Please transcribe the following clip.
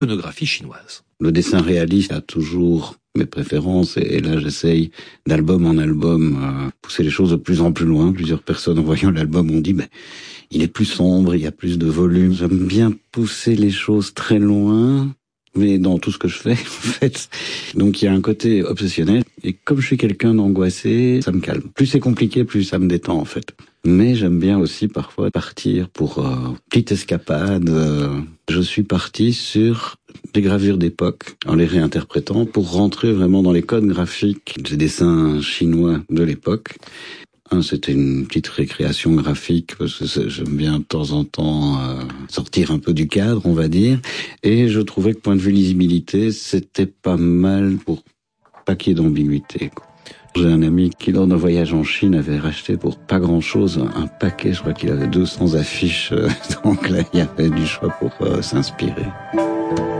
iconographie chinoise. Le dessin réaliste a toujours mes préférences et là j'essaye d'album en album pousser les choses de plus en plus loin. Plusieurs personnes en voyant l'album ont dit il est plus sombre, il y a plus de volume. J'aime bien pousser les choses très loin, mais dans tout ce que je fais en fait. Donc il y a un côté obsessionnel et comme je suis quelqu'un d'angoissé, ça me calme. Plus c'est compliqué, plus ça me détend en fait. Mais j'aime bien aussi parfois partir pour petite escapade. Je suis parti sur des gravures d'époque en les réinterprétant pour rentrer vraiment dans les codes graphiques des dessins chinois de l'époque. C'était une petite récréation graphique parce que j'aime bien de temps en temps sortir un peu du cadre, on va dire. Et je trouvais que point de vue lisibilité, c'était pas mal pour pas qu'il y ait d'ambiguïté, quoi. J'ai un ami qui, lors d'un voyage en Chine, avait racheté pour pas grand-chose un paquet, je crois qu'il avait 200 affiches. Donc là, il y avait du choix pour s'inspirer.